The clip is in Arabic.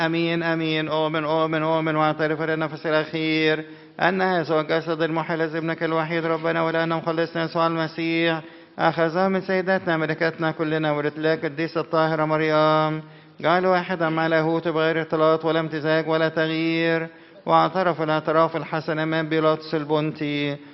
أمين أمين. أؤمن وأعترف للنفس الأخير أن هذا جسد المحلز ابنك الوحيد ربنا ولأنه مخلصنا يسوع المسيح أخذها من سيداتنا ملكتنا كلنا ورتلاك القديسة الطاهرة مريم، جعل واحدا مع لاهوت بغير اختلاط ولا امتزاج ولا تغيير، واعترف الاعتراف الحسن أمام بيلاطس البنطي